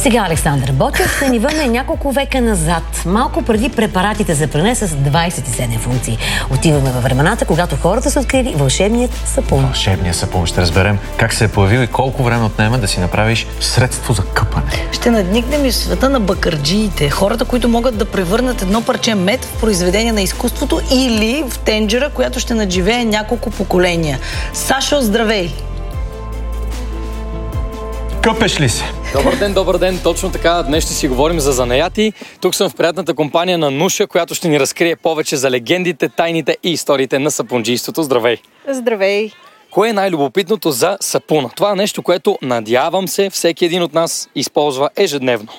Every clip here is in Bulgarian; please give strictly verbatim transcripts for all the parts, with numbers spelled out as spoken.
Сега, Александър Ботев ще ни върне няколко века назад, малко преди препаратите за пране с двайсет и седем функции. Отиваме във времената, когато хората са открили вълшебният сапун. Вълшебният сапун. Ще разберем как се е появил и колко време отнема да си направиш средство за къпане. Ще надникнем и в света на бакърджиите. Хората, които могат да превърнат едно парче мед в произведение на изкуството или в тенджера, която ще надживее няколко поколения. Сашо, здравей! Къпеш ли се? Добър ден, добър ден. Точно така. Днес ще си говорим за занаяти. Тук съм в приятната компания на Нуша, която ще ни разкрие повече за легендите, тайните и историите на сапунджийството. Здравей! Здравей! Кое е най-любопитното за сапуна? Това е нещо, което, надявам се, всеки един от нас използва ежедневно.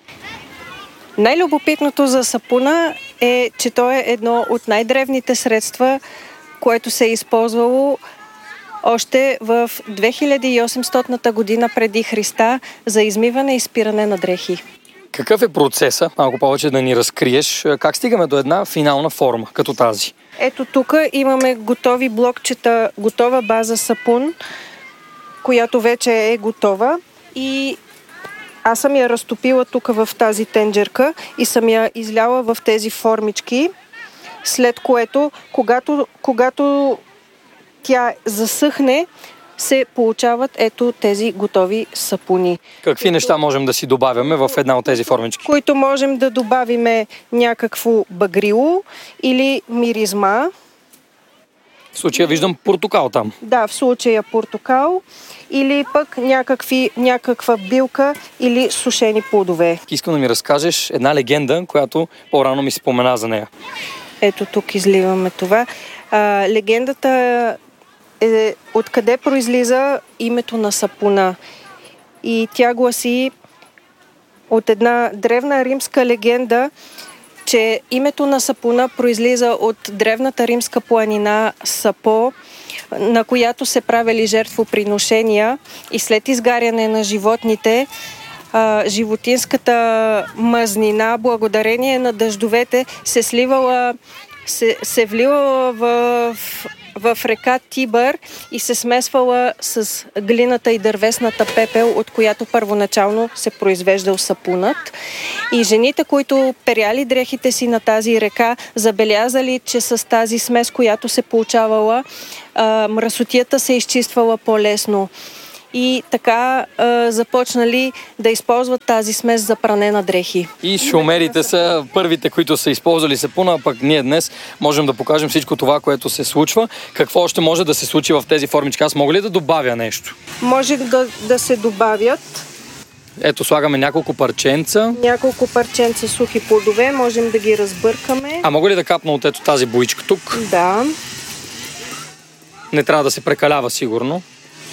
Най-любопитното за сапуна е, че то е едно от най-древните средства, което се е използвало още в две хиляди и осемстотната година преди Христа за измиване и спиране на дрехи. Какъв е процеса? Малко повече да ни разкриеш. Как стигаме до една финална форма, като тази? Ето тук имаме готови блокчета, готова база сапун, която вече е готова и аз съм я разтопила тук в тази тенджерка и съм я изляла в тези формички, след което, когато, когато тя засъхне, се получават ето тези готови сапуни. Какви които, неща можем да си добавяме в една от тези формички? Които можем да добавиме някакво багрило или миризма. В случая виждам портокал там. Да, в случая портокал или пък някакви, някаква билка или сушени плодове. Искам да ми разкажеш една легенда, която по-рано ми спомена за нея. Ето тук изливаме това. А, легендата е откъде произлиза името на сапуна. И тя гласи от една древна римска легенда, че името на сапуна произлиза от древната римска планина Сапо, на която се правили жертвоприношения и след изгаряне на животните, животинската мазнина, благодарение на дъждовете, се сливала, се, се влила в, в река Тибър и се смесвала с глината и дървесната пепел, от която първоначално се произвеждал сапунът. И жените, които перяли дрехите си на тази река, забелязали, че с тази смес, която се получавала, мръсотията се изчиствала по-лесно. И така а, започнали да използват тази смес за пране на дрехи. И шумерите са първите, които са използвали сапуна, а пък ние днес можем да покажем всичко това, което се случва. Какво още може да се случи в тези формички? Аз мога ли да добавя нещо? Може да, да се добавят. Ето, слагаме няколко парченца. Няколко парченца сухи плодове, можем да ги разбъркаме. А мога ли да капна от ето тази боичка тук? Да. Не трябва да се прекалява, сигурно.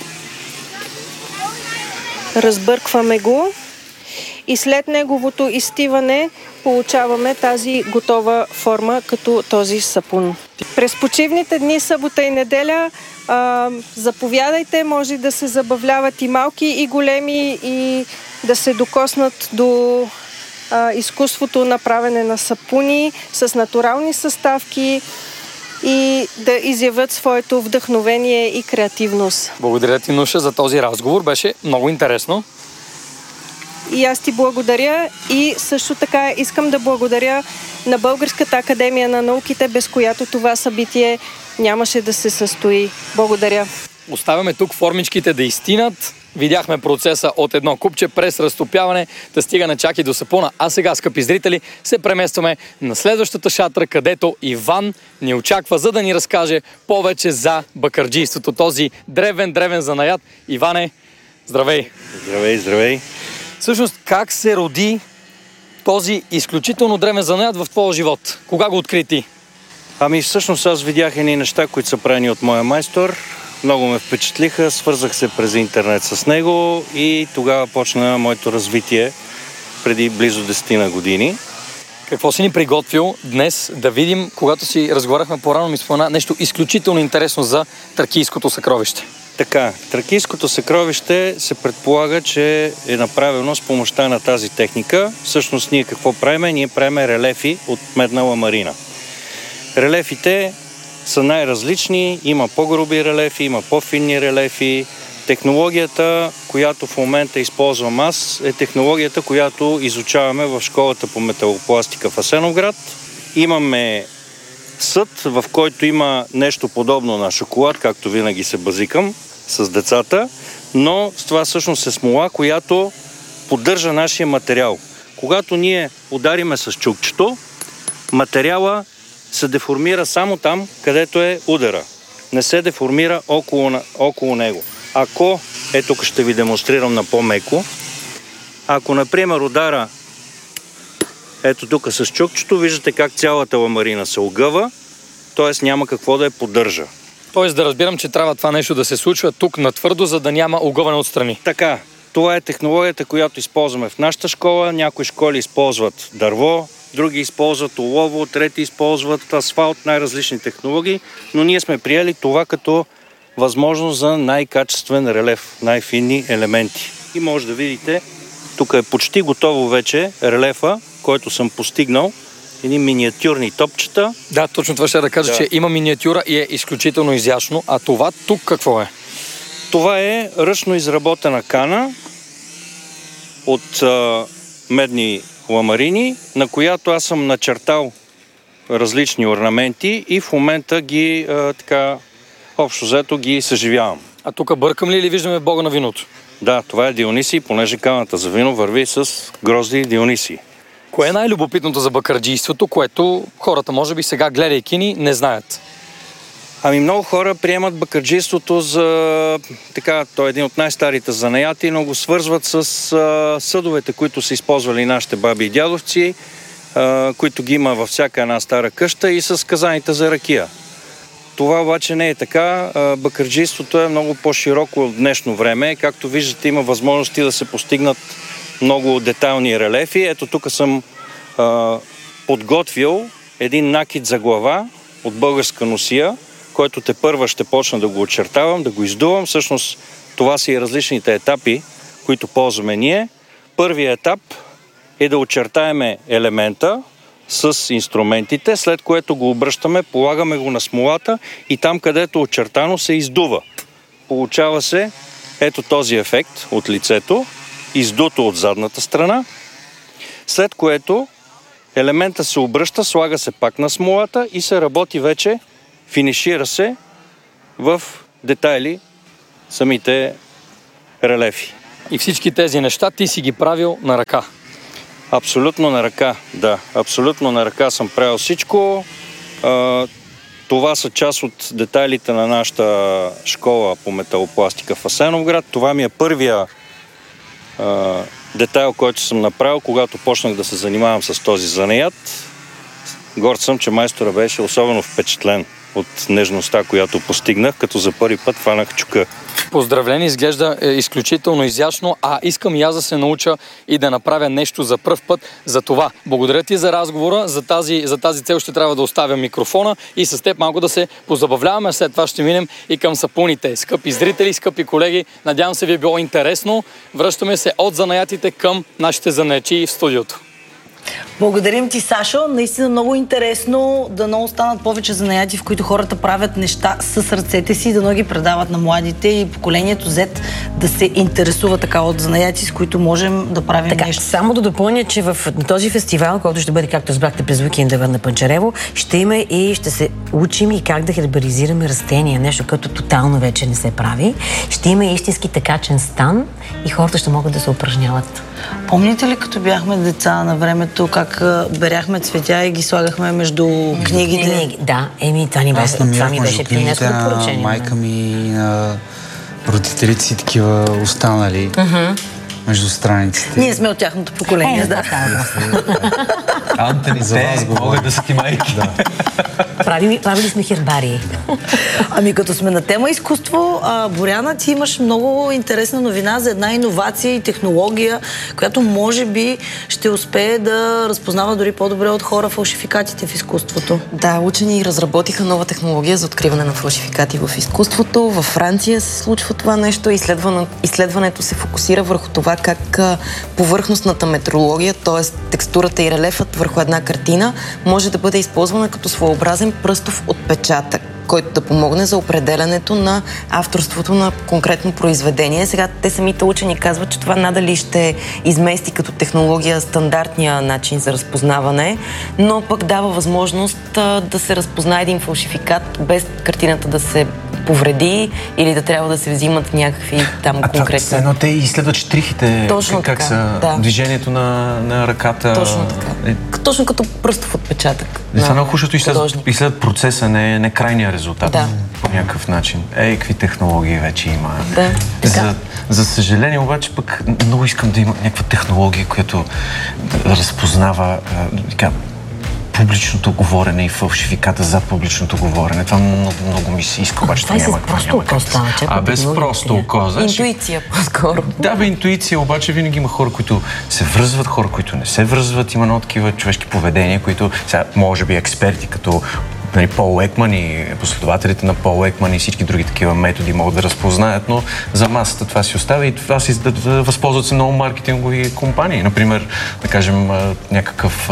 Разбъркваме го и след неговото изстиване получаваме тази готова форма като този сапун. През почивните дни, събота и неделя, а, заповядайте, може да се забавляват и малки и големи и да се докоснат до а, изкуството на правене на сапуни с натурални съставки и да изявят своето вдъхновение и креативност. Благодаря ти, Нуша, за този разговор. Беше много интересно. И аз ти благодаря и също така искам да благодаря на Българската академия на науките, без която това събитие нямаше да се състои. Благодаря. Оставяме тук формичките да изтинат. Видяхме процеса от едно купче през разтопяване да стигане чак и до сапуна. А сега, скъпи зрители, се преместваме на следващата шатра, където Иван ни очаква, за да ни разкаже повече за бакърджийството. Този древен, древен занаят. Иване, здравей! Здравей, здравей! Всъщност, как се роди този изключително древен занаят в твоя живот? Кога го откри ти? Ами всъщност аз видях едни неща, които са правени от моя майстор. Много ме впечатлиха, свързах се през интернет с него и тогава почна моето развитие преди близо десет на години. Какво си ни приготвил днес да видим, когато си разговаряхме по-рано, ми спомена нещо изключително интересно за тракийското съкровище? Така, тракийското съкровище се предполага, че е направено с помощта на тази техника. Всъщност ние какво правим? Ние правим релефи от медна ламарина. Релефите са най-различни, има по-груби релефи, има по-финни релефи. Технологията която в момента използвам аз, е технологията, която изучаваме в школата по металопластика в Асеновград. Имаме съд, в който има нещо подобно на шоколад, както винаги се базикам с децата, но това всъщност е смола, която поддържа нашия материал. Когато ние удариме с чукчето, материала се деформира само там, където е удара. Не се деформира около, около него. Ако, е тук ще ви демонстрирам на по-меко, ако, например, удара ето тук с чукчето, виждате как цялата ламарина се огъва, т.е. няма какво да я поддържа. Тоест да разбирам, че трябва това нещо да се случва тук на твърдо, за да няма огъване отстрани. Така, това е технологията, която използваме в нашата школа. Някои школи използват дърво, други използват олово, трети използват асфалт, най-различни технологии, но ние сме приели това като възможност за най-качествен релеф, най-финни елементи. И може да видите, тук е почти готово вече релефа, който съм постигнал. Едни миниатюрни топчета. Да, точно това ще да кажа, да. Че има миниатюра и е изключително изящно. А това тук какво е? Това е ръчно изработена кана от а, медни ламарини, на която аз съм начертал различни орнаменти и в момента ги а, така общо взето ги съживявам. А тук бъркам ли или виждаме Бога на виното? Да, това е Дионисий, понеже каната за вино върви с грозди Дионисий. Кое е най-любопитното за бакърджийството, което хората, може би сега гледайки ни, не знаят? Ами много хора приемат бакърджийството за така, той е един от най-старите занаяти, но го свързват с а, съдовете, които са използвали нашите баби и дядовци, а, които ги има във всяка една стара къща и с казаните за ракия. Това обаче не е така. Бакърджийството е много по-широко от днешно време. Както виждате, има възможности да се постигнат много детайлни релефи. Ето тук съм а, подготвил един накид за глава от българска носия, който тепърва ще почна да го очертавам, да го издувам. Всъщност това са и различните етапи, които ползваме ние. Първият етап е да очертаеме елемента с инструментите, след което го обръщаме, полагаме го на смолата и там, където очертано, се издува. Получава се ето този ефект от лицето, издуто от задната страна, след което елемента се обръща, слага се пак на смолата и се работи вече, финишира се в детайли самите релефи. И всички тези неща ти си ги правил на ръка? Абсолютно на ръка, да. Абсолютно на ръка съм правил всичко. Това са част от детайлите на нашата школа по металопластика в Асеновград. Това ми е първия детайл, който съм направил, когато почнах да се занимавам с този занаят. Горд съм, че майстора беше особено впечатлен от нежността, която постигнах, като за първи път фанах чука. Поздравление, изглежда е изключително изящно, а искам и аз да се науча и да направя нещо за пръв път. За това благодаря ти за разговора, за тази, за тази цел ще трябва да оставя микрофона и с теб малко да се позабавляваме, след това ще минем и към сапуните. Скъпи зрители, скъпи колеги, надявам се ви е било интересно. Връщаме се от занаятите към нашите занаячии в студиото. Благодарим ти, Сашо. Наистина много интересно. Дано останат повече занаяти, в които хората правят неща с ръцете си, дано ги предават на младите и поколението Z да се интересува така от занаяти, с които можем да правим така, нещо. Само да допълня, че в този фестивал, който ще бъде, както разбрахте, през уикенда на Панчарево, ще има и ще се учим и как да хербаризираме растения, нещо, като тотално вече не се прави. Ще има и истински тъкачен стан и хората ще могат да се упражняват. Помните ли, като бяхме деца на времето, как беряхме цветя и ги слагахме между книгите? Книги, да, еми, това, ни беше, това ми беше принесло поръчение. Майка ми, на родителите си такива останали uh-huh. между страниците. Ние сме от тяхното поколение, е, да. Антони, за вас могат да са ти майки. Да. Правили, правили сме хербарии. Ами като сме на тема изкуство, а, Боряна, ти имаш много интересна новина за една иновация и технология, която може би ще успее да разпознава дори по-добре от хора фалшификатите в изкуството. Да, учени разработиха нова технология за откриване на фалшификати в изкуството. Във Франция се случва това нещо. Изследване, изследването се фокусира върху това как повърхностната метрология, т.е. текстурата и релефът върху една картина, може да бъде използвана като своеобразен пръстов отпечатък. който да помогне за определянето на авторството на конкретно произведение. Сега те самите учени казват, че това надали ще измести като технология стандартния начин за разпознаване, но пък дава възможност а, да се разпознае един фалшификат без картината да се повреди или да трябва да се взимат някакви там а конкретни... А това те изследват штрихите, Точно как така, са да. Движението на, на ръката. Точно така. Е... Точно като пръстов отпечатък. Това е много хубаво, изследват, изследват процеса, не, не крайния резултат. Да. По някакъв начин. Ей, какви технологии вече има. Да. За, за съжаление, обаче, пък много искам да има някаква технология, която да разпознава така, публичното говорене и фалшификата за публичното говорене. Това много, много ми се иска, обаче това няма какво. Просто око става, А без просто око, знаеш? Интуиция по-скоро. Да, бе, интуиция, обаче винаги има хора, които се връзват, хора, които не се връзват. Има много такива човешки поведения, които сега, може би, експерти като нали, Пол Екман и последователите на Пол Екман и всички други такива методи могат да разпознаят, но за масата това си оставя и това си да, да възползват се много маркетингови компании. Например, да кажем, някакъв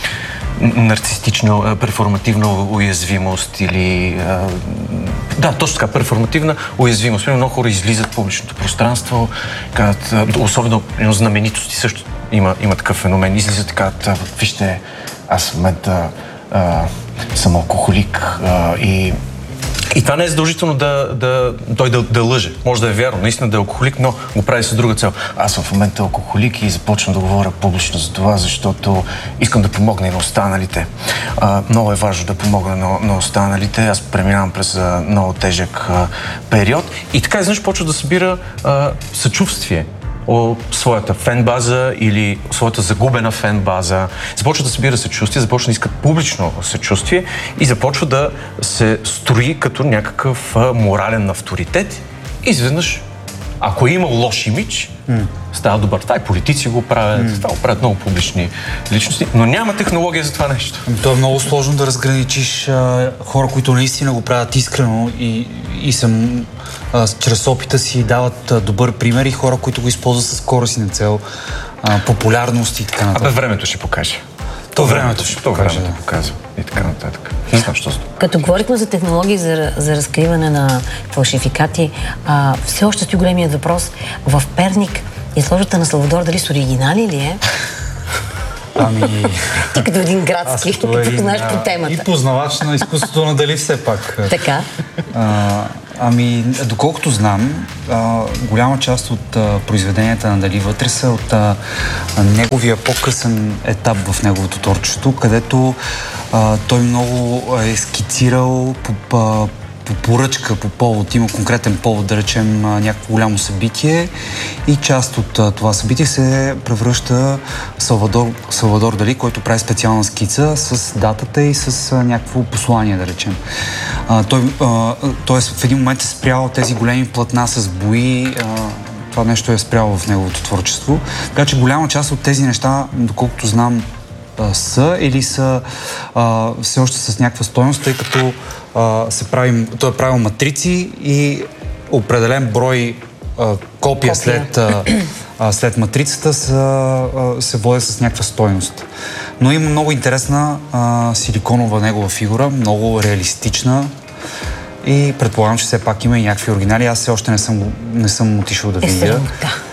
нарцистична, перформативна уязвимост или... А, да, точно така, перформативна уязвимост. Много хора излизат в публичното пространство, казват, особено знаменитости също има, има такъв феномен. Излизат и казват, вижте, аз в момента а, съм алкохолик а, и И това не е задължително да, да, той да, да лъже. Може да е вярно, наистина да е алкохолик, но го прави с друга цел. Аз съм в момента алкохолик и започвам да говоря публично за това, защото искам да помогна и на останалите. А, много е важно да помогна на, на останалите. Аз преминавам през а, много тежък а, период и така изведнъж почва да събира а, съчувствие от своята фен-база или своята загубена фен-база. Започва да събира съчувствие, започва да иска публично съчувствие и започва да се строи като някакъв а, морален авторитет. И изведнъж, ако е имал лош имидж, mm. става добър. Това и политици го правят, mm. това го правят много публични личности, но няма технология за това нещо. То е много сложно да разграничиш а, хора, които наистина го правят искрено и, и съм а, чрез опита си дават а, добър пример и хора, които го използват с скоростна цел, а, популярност и така нататък. Абе, времето ще покаже. То времето ще покаже. Времето да. показва и така нататък. Не знам, що става. Като говорихме за технологии за, за разкриване на фалшификати, а, все още стои големият въпрос. В Перник изложбата на Салвадор Дали с оригинали ли е? Ами... Ти като един градски, какво знаеш по темата? И познавач на изкуството на Дали все пак. Така? А, ами, доколкото знам, а, голяма част от а, произведенията на Дали вътре са от а, неговия по-късен етап в неговото творчество, където а, той много е скицирал по, по, по поръчка, по повод, има конкретен повод, да речем, някакво голямо събитие и част от а, това събитие се превръща Салвадор, Салвадор Дали, който прави специална скица с датата и с а, някакво послание, да речем. А, той, а, тоест, в един момент е спрял тези големи платна с бои, а, това нещо е спряло в неговото творчество. Така че голяма част от тези неща, доколкото знам, а, са или са а, все още с някаква стойност, тъй като а, се прави, той е правил матрици и определен брой а, копия, копия. След, а, а, след матрицата са, а, се води с някаква стойност. Но има много интересна а, силиконова негова фигура, много реалистична и предполагам, че все пак има и някакви оригинали. Аз все още не съм, не съм отишъл да видя. Е,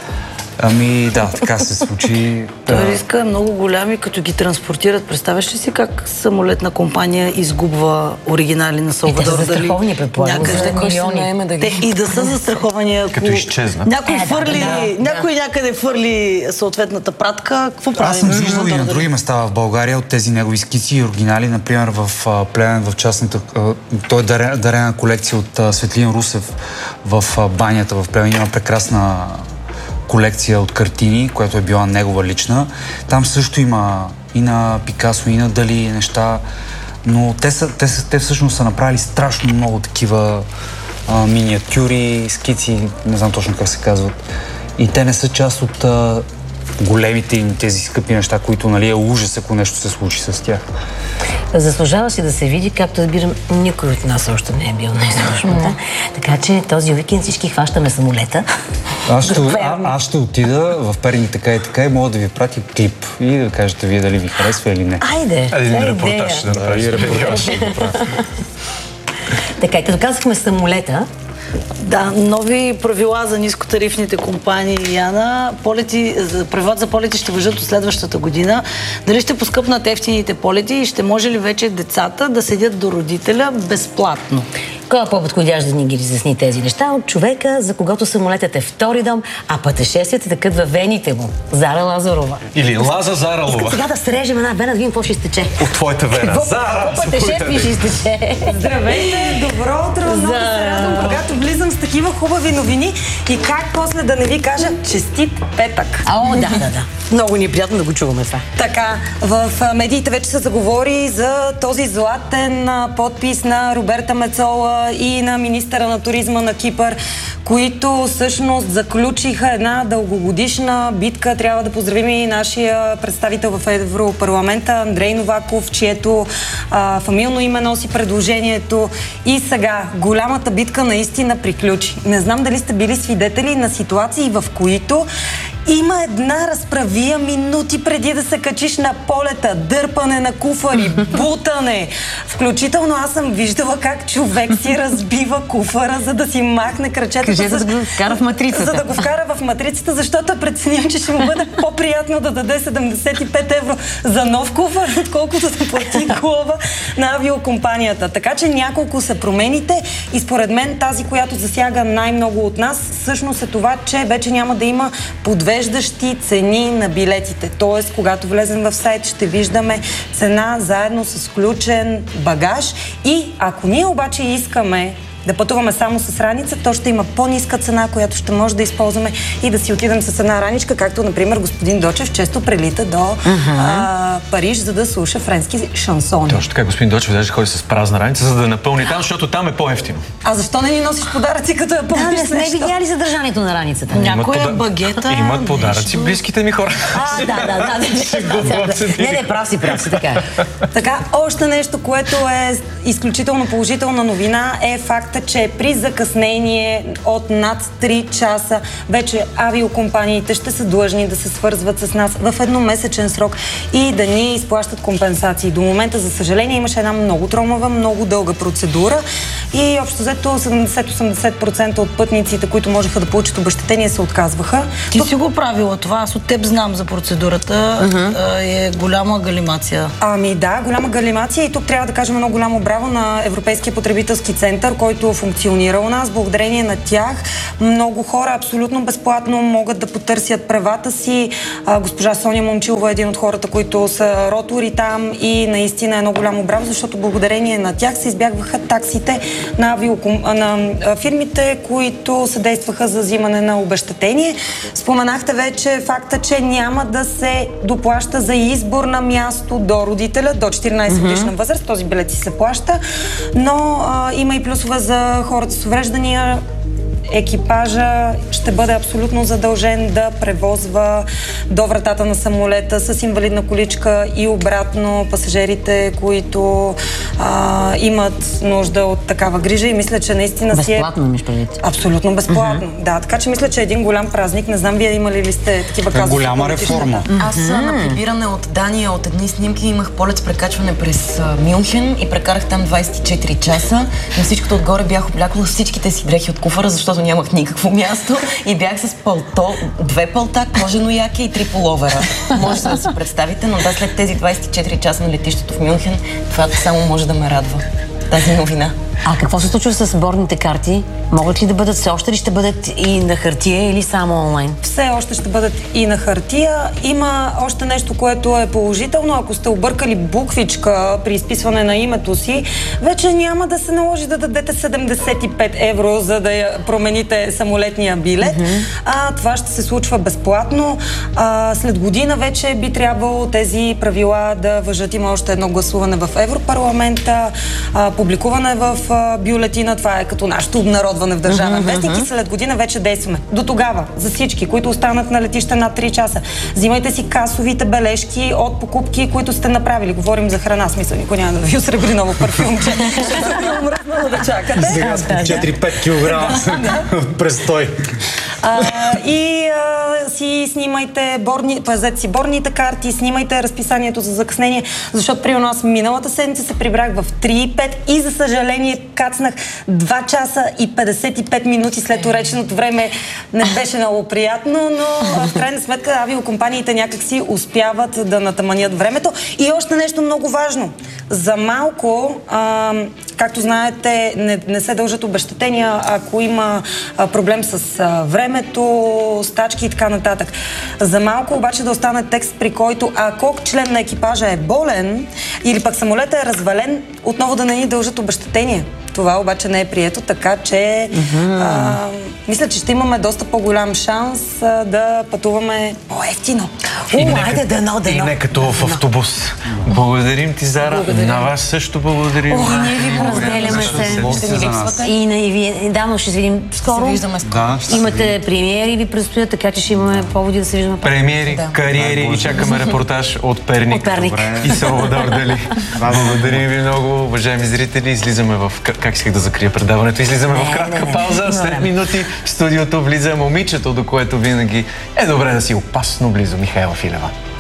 Ами да, така се случи. Той риска е много голям и като ги транспортират. Представяш ли си как самолетна компания изгубва оригинали на Салвадор Дали? Те са застраховани, предполагам. Някъде милиони. Да ги... Те и да са застраховани, ако... Като изчезнат. Някой, е, фърли, да, да, някой някъде фърли съответната пратка. Какво правим? Аз съм виждал и на други места в България от тези негови скици и оригинали. Например, в а, Плевен, в частната... А, той е дарена, дарена колекция от а, Светлин Русев в а, банята в Плевен. Има прекрасна колекция от картини, която е била негова лична. Там също има и на Пикасо, и на Дали неща, но те, са, те, са, те всъщност са направили страшно много такива а, миниатюри, скици, не знам точно как се казват. И те не са част от а, големите им тези скъпи неща, които, нали, е ужас, ако нещо се случи с тях. Заслужава си да се види, както разбирам, никой от нас още не е бил на изложбата. Mm. Така че този уикенд всички хващаме самолета. Аз ще, а, аз ще отида в Перник така и така и мога да ви пратя клип и да кажете вие дали ви харесва или не. Айде! Един репортаж да направи. Репортаж ще направя. Така, и като казахме самолета, Да, нови правила за нискотарифните компании, Яна. Полети, правилата за полети ще важат от следващата година. Дали ще поскъпнат ефтините полети и ще може ли вече децата да седят до родителя безплатно? кой е по-подходящ да ни ги разясни тези неща? От човека, за когото самолетът е втори дом, а пътешествията тъкат във вените му. Зара Лазарова. Или Лаза Заралова. Искам сега да срежем една вена, да видим какво ще изтече. От твоята вена. Зара! Пътешествие ще изтече. Здравейте, добро утро, много се радвам, когато влизам с такива хубави новини и как после да не ви кажа честит петък. О, да, да, да. Много ни е приятно да го чуваме това. Така, в медиите вече се заговори за този златен подпис на Роберта Мецола и на министъра на туризма на Кипър, които всъщност заключиха една дългогодишна битка. Трябва да поздравим и нашия представител в Европарламента Андрей Новаков, чието а, фамилно име носи предложението. И сега голямата битка наистина приключи. Не знам дали сте били свидетели на ситуации, в които има една разправия минути преди да се качиш на полета, дърпане на куфари, бутане. Включително аз съм виждала как човек си разбива куфара, за да си махне крачетата. Кажете да го вкара в матрицата. За да го вкара в матрицата, защото преценям, че ще му бъде по-приятно да даде седемдесет и пет евро за нов куфар, отколкото да плати глоба на авиокомпанията. Така че няколко са промените и според мен тази, която засяга най-много от нас, всъщност е това, че вече няма да има подвеждащи цени на билетите. Тоест, когато влезем в сайт, ще виждаме цена заедно с включен багаж и ако ние обаче искаме да пътуваме само с раница, то ще има по-ниска цена, която ще може да използваме и да си отидем с една раничка, както, например, господин Дочев често прелита до uh-huh. а, Париж, за да слуша френски шансони. Точно така, господин Дочев даже ходи с празна раница, за да напълни там, защото там е по-евтино. А защо не ни носиш подаръци, като е по-евтино? Да, не сме видяли съдържанието на раницата. Някоя пода... багета. Имат подаръци близките ми хора. А, да, да, да. да. Не, не, прав си, прав си, така. Така, още нещо, което е изключително положителна новина, е факта, че при закъснение от над три часа вече авиокомпаниите ще са длъжни да се свързват с нас в едномесечен срок и да ни изплащат компенсации. До момента, за съжаление, имаше една много тромава, много дълга процедура и общо взето седемдесет до осемдесет процента от пътниците, които можеха да получат обезщетение, се отказваха. Ти Тук... си го правила това, аз от теб знам за процедурата. Uh-huh. Е голяма галимация. Ами да, голяма галимация и тук трябва да кажем едно голямо браво на Европейския потребителски център, който функционира у нас. Благодарение на тях много хора абсолютно безплатно могат да потърсят правата си. А, госпожа Соня Момчилова е един от хората, които са ротори там и наистина е едно голямо браво, защото благодарение на тях се избягваха таксите на, авиоком... на фирмите, които съдействаха за взимане на обезщетение. Споменахте вече факта, че няма да се доплаща за избор на място до родителя, до четиринайсет годишна възраст. Този билет си се плаща, но а, има и плюсове за хората с увреждания. Екипажа ще бъде абсолютно задължен да превозва до вратата на самолета с инвалидна количка и обратно пасажирите, които а, имат нужда от такава грижа и мисля, че наистина безплатно, си е... Безплатно, миш предвид. Абсолютно безплатно, uh-huh. да. Така че мисля, че е един голям празник. Не знам, вие имали ли сте такива казуси? Голяма реформа. Uh-huh. Аз на прибиране от Дания, от едни снимки, имах полет с прекачване през uh, Мюнхен и прекарах там двайсет и четири часа. На всичкото отгоре бях облякла всичките си дрехи от куфара, защото нямах никакво място и бях с палто, две палта, кожено яке и три половера. Може да си представите, но да, след тези двайсет и четири часа на летището в Мюнхен, това само може да ме радва. Тази новина. А какво се случва с бордните карти? Могат ли да бъдат все още, или ще бъдат и на хартия, или само онлайн? Все още ще бъдат и на хартия. Има още нещо, което е положително. Ако сте объркали буквичка при изписване на името си, вече няма да се наложи да дадете седемдесет и пет евро, за да я промените самолетния билет. Mm-hmm. А, това ще се случва безплатно. А, след година вече би трябвало тези правила да важат. Има още едно гласуване в Европарламента, а, публикуване в бюлетина. Това е като нашето обнародване в Държавен uh-huh, вестник uh-huh. и след година вече действаме. До тогава, за всички, които останат на летище над три часа, взимайте си касовите бележки от покупки, които сте направили. Говорим за храна, смисъл, никой няма да ви осребри ново парфюмче. Много да чакате. Сега с по четири-пет килограма от престой. А, и а, си снимайте борни, пазете си борните карти, снимайте разписанието за закъснение, защото примерно аз миналата седмица се прибрах в три и пет и за съжаление кацнах два часа и петдесет и пет минути след уреченото време. Не беше много приятно, но в крайна сметка авиокомпаниите някакси успяват да натаманят времето. И още нещо много важно. За малко, а, както знаете, не, не се дължат обезщетения, ако има а, проблем с а, времето, стачки и така нататък. За малко обаче да остане текст, при който ако член на екипажа е болен или пък самолетът е развален, отново да не ни дължат обезщетение. Това обаче не е прието, така че mm-hmm. а, мисля, че ще имаме доста по-голям шанс а, да пътуваме по-евтино. И, О, айде, да, да, и не като в автобус. Благодарим ти, Зара. Благодарим. На вас също благодарим. О, ние ви разделяме се. Ще ни липсвате. И на Иви. Да, но ще се видим скоро. Се виждаме скоро. Да, Имате премиери ви предстоят, така че ще имаме поводи да се виждаме. Премиери, да. кариери да, и чакаме репортаж от Перник. От Перник. И Салвадор Дали. Благодарим ви много, уважаеми зрители. Излизаме в... Как исках да закрия предаването? Излизаме не, в кратка не, не, пауза. Не, След минути в студиото влиза момичето, до което винаги е добре да си опасно близо. Михайла Филева.